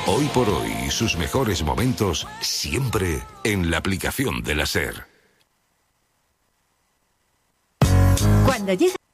Hoy por hoy y sus mejores momentos siempre en la aplicación de la SER. Cuando llega